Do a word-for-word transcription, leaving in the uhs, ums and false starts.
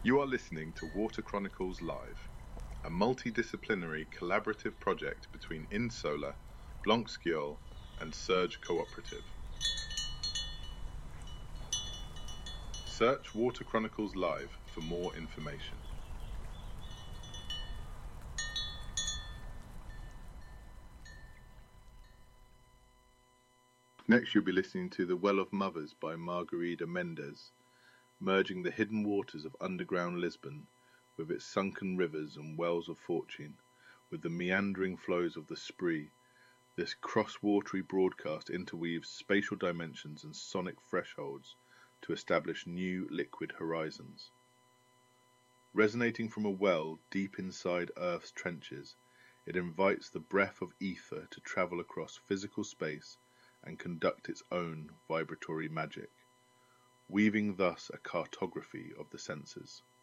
You are listening to Water Chronicles Live, a multidisciplinary collaborative project between InSolar, Blanc-Sciol and Surge Cooperative. Search Water Chronicles Live for more information. Next you'll be listening to The Well of Mothers by Margarida Mendes, merging the hidden waters of underground Lisbon with its sunken rivers and wells of fortune, with the meandering flows of the Spree. This cross-watery broadcast interweaves spatial dimensions and sonic thresholds to establish new liquid horizons. Resonating from a well deep inside Earth's trenches, it invites the breath of ether to travel across physical space and conduct its own vibratory magic, weaving thus a cartography of the senses.